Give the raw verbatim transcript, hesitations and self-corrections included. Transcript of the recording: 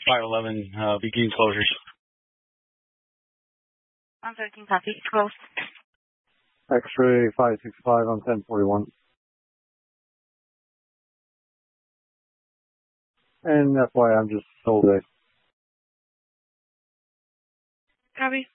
five eleven, uh, begin closures. one thirteen copy, close. X-ray five six five on ten forty-one. And that's why I'm just sold it. Copy.